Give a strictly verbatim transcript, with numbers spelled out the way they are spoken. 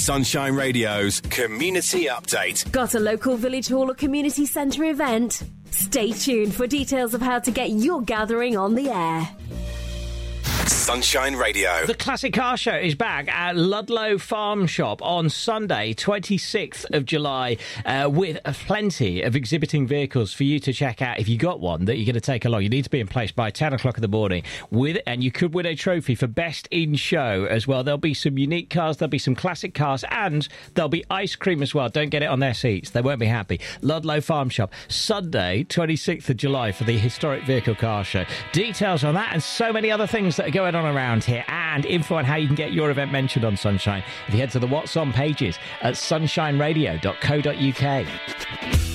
Sunshine Radio's Community Update. Got a local village hall or community centre event? Stay tuned for details of how to get your gathering on the air. Sunshine Radio. The Classic Car Show is back at Ludlow Farm Shop on Sunday, twenty-sixth of July, uh, with plenty of exhibiting vehicles for you to check out if you got one that you're going to take along. You need to be in place by ten o'clock in the morning, with, and you could win a trophy for Best in Show as well. There'll be some unique cars, there'll be some classic cars, and there'll be ice cream as well. Don't get it on their seats. They won't be happy. Ludlow Farm Shop, Sunday, twenty-sixth of July for the Historic Vehicle Car Show. Details on that and so many other things that are going on around here, and info on how you can get your event mentioned on Sunshine if you head to the What's On pages at sunshine radio dot co dot uk.